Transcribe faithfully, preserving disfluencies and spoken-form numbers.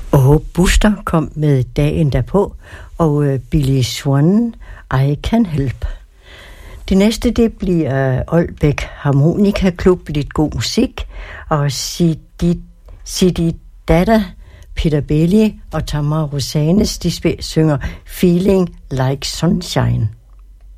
Og Buster kom med dagen derpå, og øh, Billy Swan, I Can Help. Det næste, det bliver Aalbæk Harmonika Klub, lidt god musik, og Sidi, Sidi Dada, Peter Belli og Tamara Rosanes, de synger Feeling Like Sunshine.